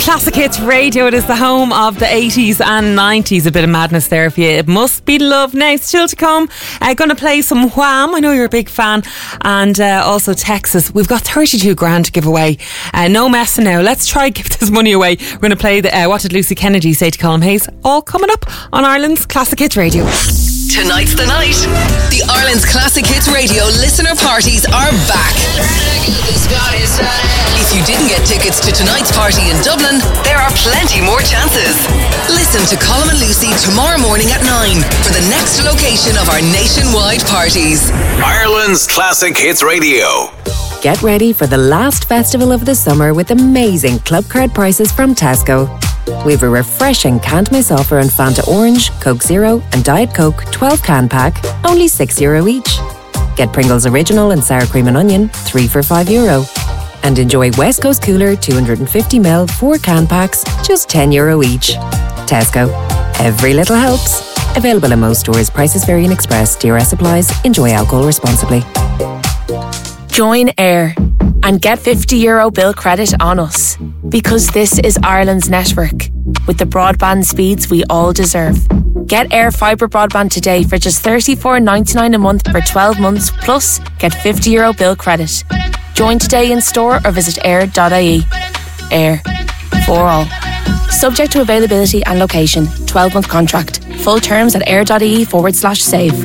Classic Hits Radio. It is the home of the 80s and 90s. A bit of madness there for you. It must be love. Now, still to come, going to play some Wham. I know you're a big fan. And also Texas. We've got 32 grand to give away. No messing now. Let's try and give this money away. We're going to play the What Did Lucy Kennedy Say to Colin Hayes? All coming up on Ireland's Classic Hits Radio. Tonight's the night. The Ireland's Classic Hits Radio listener parties are back. If you didn't get tickets to tonight's party in Dublin, there are plenty more chances. Listen to Colin and Lucy tomorrow morning at 9 for the next location of our nationwide parties. Ireland's Classic Hits Radio. Get ready for the last festival of the summer with amazing club card prices from Tesco. We've a refreshing can't miss offer on Fanta Orange, Coke Zero and Diet Coke 12 can pack, only €6 each. Get Pringles Original and Sour Cream and Onion, 3 for €5. And enjoy West Coast Cooler 250ml 4 can packs, just €10 each. Tesco. Every little helps. Available in most stores. Prices vary in Express. DRS applies. Enjoy alcohol responsibly. Join Air and get €50 bill credit on us, because this is Ireland's network with the broadband speeds we all deserve. Get Air Fibre broadband today for just $34.99 a month for 12 months, plus get €50 bill credit. Join today in store or visit air.ie. Air. For all. Subject to availability and location. 12-month contract. Full terms at air.ie/save.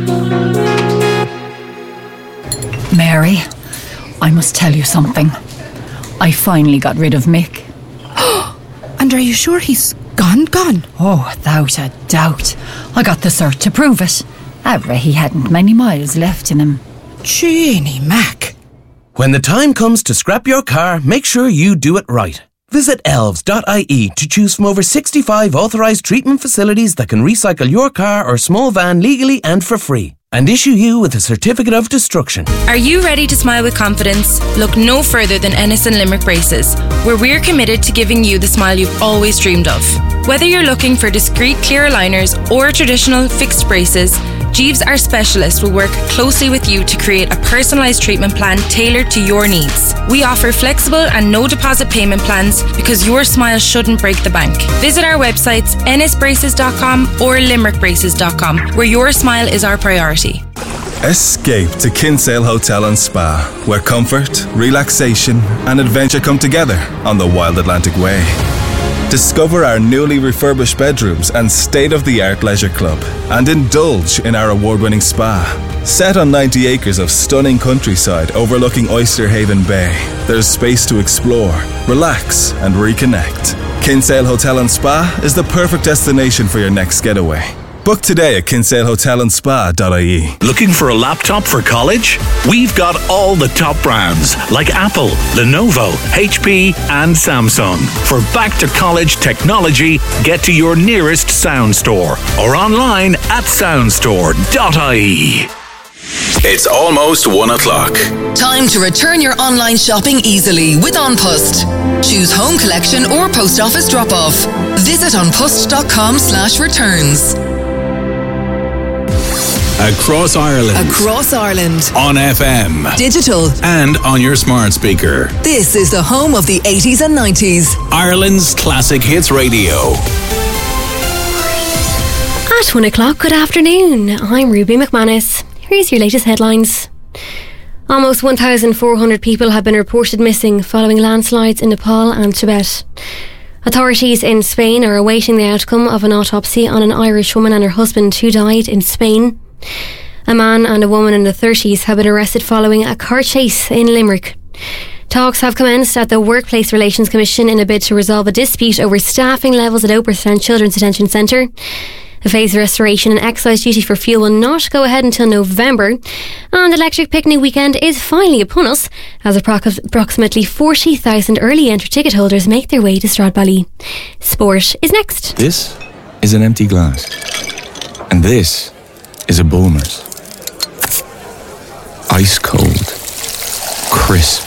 Mary, I must tell you something. I finally got rid of Mick. And are you sure he's gone? Oh, without a doubt. I got the cert to prove it. He hadn't many miles left in him. Jeannie Mac. When the time comes to scrap your car, make sure you do it right. Visit elves.ie to choose from over 65 authorised treatment facilities that can recycle your car or small van legally and for free, and issue you with a certificate of destruction. Are you ready to smile with confidence? Look no further than Ennis and Limerick Braces, where we're committed to giving you the smile you've always dreamed of. Whether you're looking for discreet clear aligners or traditional fixed braces, Jeeves, our specialist, will work closely with you to create a personalised treatment plan tailored to your needs. We offer flexible and no deposit payment plans because your smile shouldn't break the bank. Visit our websites ennisbraces.com or limerickbraces.com, where your smile is our priority. Escape to Kinsale Hotel and Spa, where comfort, relaxation and adventure come together on the Wild Atlantic Way. Discover our newly refurbished bedrooms and state-of-the-art leisure club, and indulge in our award-winning spa. Set on 90 acres of stunning countryside overlooking Oyster Haven Bay, there's space to explore, relax and reconnect. Kinsale Hotel and Spa is the perfect destination for your next getaway. Book today at kinsalehotelandspa.ie. Looking for a laptop for college? We've got all the top brands like Apple, Lenovo, HP and Samsung. For back-to-college technology, get to your nearest Sound Store or online at soundstore.ie. It's almost 1 o'clock. Time to return your online shopping easily with OnPost. Choose home collection or post office drop-off. Visit onpost.com/returns. Across Ireland. Across Ireland. On FM. Digital. And on your smart speaker. This is the home of the 80s and 90s. Ireland's Classic Hits Radio. At 1 o'clock, good afternoon. I'm Ruby McManus. Here's your latest headlines. Almost 1,400 people have been reported missing following landslides in Nepal and Tibet. Authorities in Spain are awaiting the outcome of an autopsy on an Irish woman and her husband who died in Spain. A man and a woman in their 30s have been arrested following a car chase in Limerick. Talks have commenced at the Workplace Relations Commission in a bid to resolve a dispute over staffing levels at Oberstown Children's Detention Centre. The phase of restoration and excise duty for fuel will not go ahead until November, and Electric Picnic Weekend is finally upon us as approximately 40,000 early entry ticket holders make their way to Stradbally. Sport is next. This is an empty glass, and this is a Bulmers. Ice cold, crisp,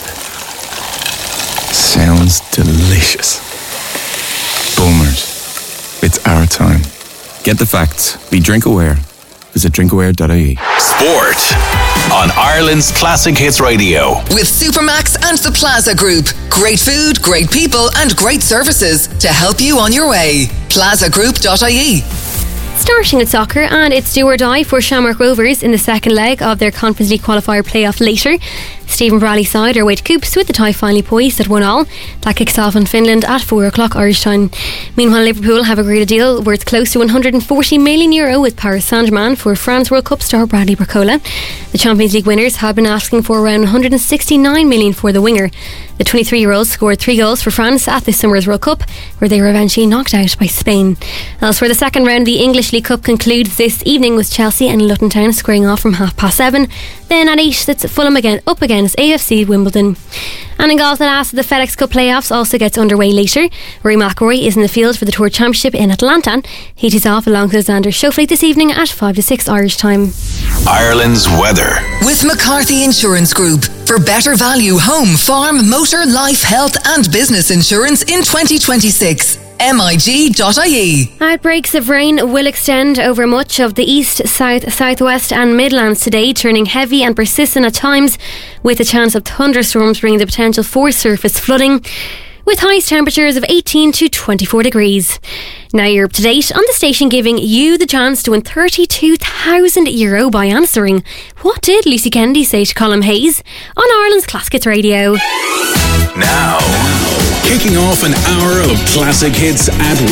sounds delicious. Bulmers, it's our time. Get the facts. Be drink aware. Visit drinkaware.ie. Sport. on Ireland's Classic Hits Radio. With Supermax and the Plaza Group. Great food, great people and great services to help you on your way. plazagroup.ie. Starting with soccer, and it's do or die for Shamrock Rovers in the second leg of their Conference League qualifier playoff later. Stephen Bradley's side are away to Coops with the tie finally poised at 1-1. That kicks off in Finland at 4 o'clock Irish time. Meanwhile, Liverpool have agreed a deal worth close to €140 million with Paris Saint-Germain for France World Cup star Bradley Barcola. The Champions League winners have been asking for around €169 million for the winger. The 23-year-old scored 3 goals for France at this summer's World Cup, where they were eventually knocked out by Spain. Elsewhere, the second round of the English League Cup concludes this evening with Chelsea and Luton Town squaring off from 7:30. Then at 8, it's Fulham again up against AFC Wimbledon. And in golf, the last of the FedEx Cup playoffs also gets underway later. Rory McIlroy is in the field for the Tour Championship in Atlanta. He tees off alongside Xander Schauffele this evening at 5 to 6 Irish time. Ireland's weather. With McCarthy Insurance Group. For better value home, farm, motor, life, health and business insurance in 2026. MIG.ie. Outbreaks of rain will extend over much of the east, south, southwest and Midlands today, turning heavy and persistent at times, with a chance of thunderstorms bringing the potential for surface flooding, with highest temperatures of 18 to 24 degrees. Now you're up to date on the station, giving you the chance to win €32,000 by answering what did Lucy Kennedy say to Colm Hayes on Ireland's Classic Hits Radio. Now, kicking off an hour of classic hits at